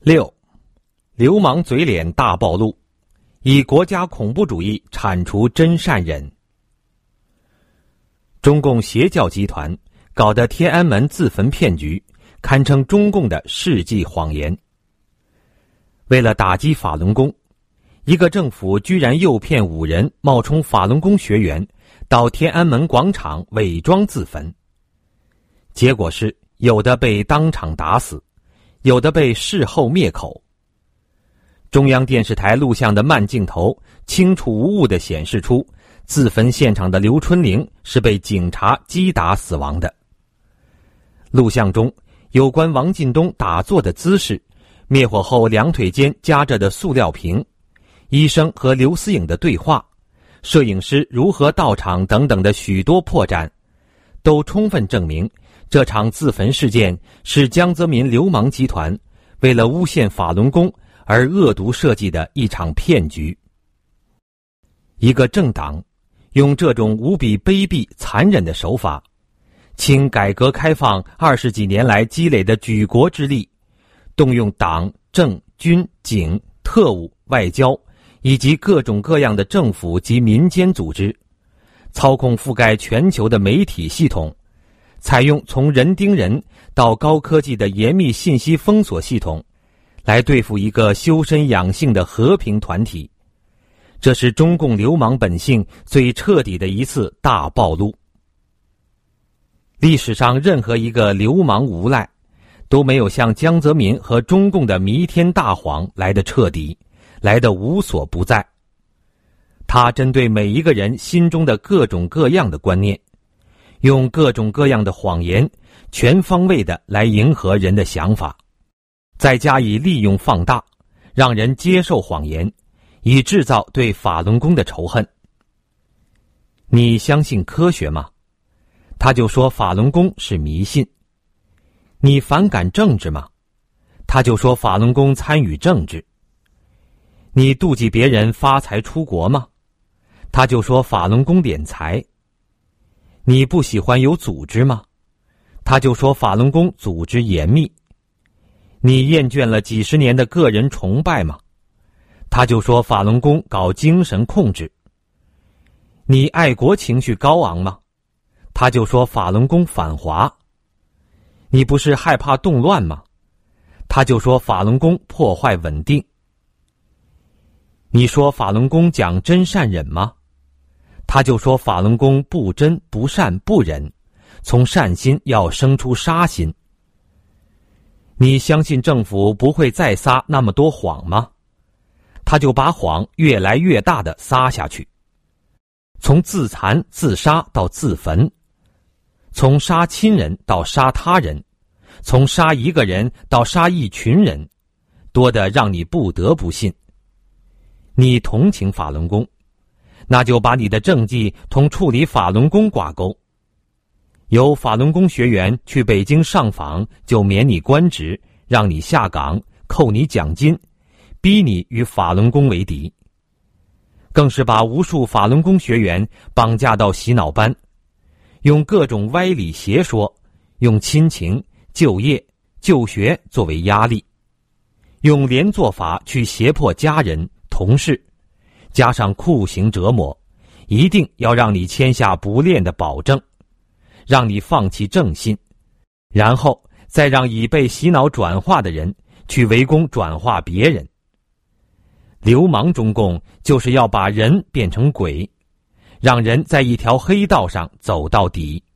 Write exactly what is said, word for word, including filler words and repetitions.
六，流氓嘴脸大暴露，以国家恐怖主义铲除真善忍。中共邪教集团搞的天安门自焚骗局，堪称中共的世纪谎言。为了打击法轮功，一个政府居然诱骗五人冒充法轮功学员到天安门广场伪装自焚。结果是，有的被当场打死，有的被事后灭口。中央电视台录像的慢镜头清楚无误地显示出，自焚现场的刘春玲是被警察击打死亡的。录像中有关王进东打坐的姿势，灭火后两腿间夹着的塑料瓶，医生和刘思颖的对话，摄影师如何到场等等的许多破绽，都充分证明这场自焚事件是江泽民流氓集团为了诬陷法轮功而恶毒设计的一场骗局。一个政党用这种无比卑鄙残忍的手法，倾改革开放二十几年来积累的举国之力，动用党、政、军、警、特务、外交以及各种各样的政府及民间组织，操控覆盖全球的媒体系统，采用从人盯人到高科技的严密信息封锁系统，来对付一个修身养性的和平团体。这是中共流氓本性最彻底的一次大暴露。历史上任何一个流氓无赖都没有像江泽民和中共的弥天大谎来得彻底，来得无所不在。他针对每一个人心中的各种各样的观念，用各种各样的谎言全方位的来迎合人的想法，再加以利用放大，让人接受谎言，以制造对法轮功的仇恨。你相信科学吗？他就说法轮功是迷信。你反感政治吗？他就说法轮功参与政治。你妒忌别人发财出国吗？他就说法轮功敛财。你不喜欢有组织吗？他就说法轮功组织严密。你厌倦了几十年的个人崇拜吗？他就说法轮功搞精神控制。你爱国情绪高昂吗？他就说法轮功反华。你不是害怕动乱吗？他就说法轮功破坏稳定。你说法轮功讲真善忍吗？他就说法轮功不真不善不忍，从善心要生出杀心。你相信政府不会再撒那么多谎吗？他就把谎越来越大的撒下去，从自残自杀到自焚，从杀亲人到杀他人，从杀一个人到杀一群人，多得让你不得不信。你同情法轮功，那就把你的政绩同处理法轮功挂钩。有法轮功学员去北京上访，就免你官职，让你下岗，扣你奖金，逼你与法轮功为敌。更是把无数法轮功学员绑架到洗脑班，用各种歪理邪说，用亲情、就业、就学作为压力，用连坐法去胁迫家人、同事，加上酷刑折磨，一定要让你签下不练的保证，让你放弃正信，然后再让已被洗脑转化的人去围攻转化别人。流氓中共就是要把人变成鬼，让人在一条黑道上走到底。